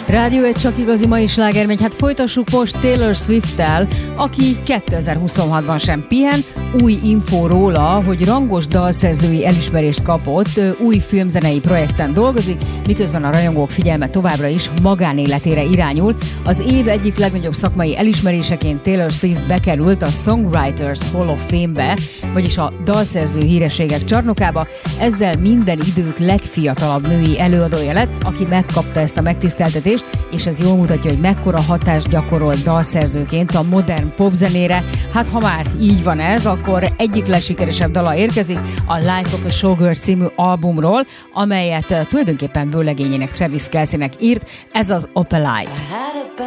Rádió egy csak igazi mai slágermegy. Hát folytassuk most Taylor Swift-tel, aki 2026-ban sem pihen. Új infó róla, hogy rangos dalszerzői elismerést kapott, új filmzenei projekten dolgozik, miközben a rajongók figyelme továbbra is magánéletére irányul. Az év egyik legnagyobb szakmai elismeréseként Taylor Swift bekerült a Songwriters Hall of Fame-be, vagyis a dalszerző hírességek csarnokába. Ezzel minden idők legfiatalabb női előadója lett, aki megkapta ezt a megtiszteltetést, és ez jól mutatja, hogy mekkora hatást gyakorolt dalszerzőként a modern popzenére. Hát ha már így van ez, akkor egyik legsikeresebb dala érkezik a Life of a Showgirl című albumról, amelyet tulajdonképpen vőlegényének, Travis Kelce-nek írt, ez az Opalite.